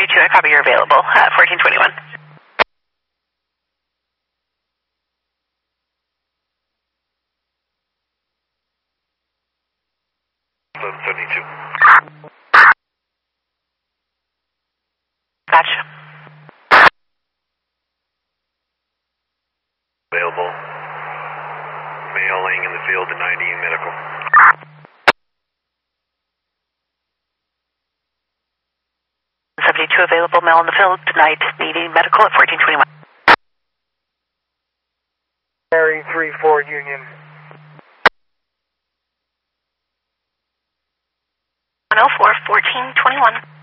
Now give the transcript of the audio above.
72, I copy you're available at 1421. 1172. Gotcha. Available. Male laying in the field to 90 medical. Available, male in the field tonight, needing medical at 1421. Bearing 3-4 Union. 104, 1421.